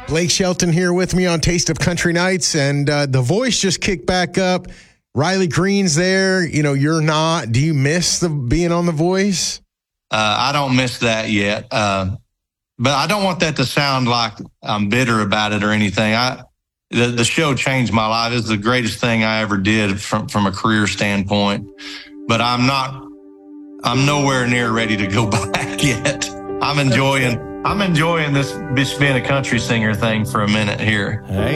Blake Shelton here with me on Taste of Country Nights, and The Voice just kicked back up. Riley Green's there. You know, you're not. Do you miss being on The Voice? I don't miss that yet, but I don't want that to sound like I'm bitter about it or anything. The show changed my life. It's the greatest thing I ever did from a career standpoint, but I'm nowhere near ready to go back yet. I'm enjoying this being a country singer thing for a minute here.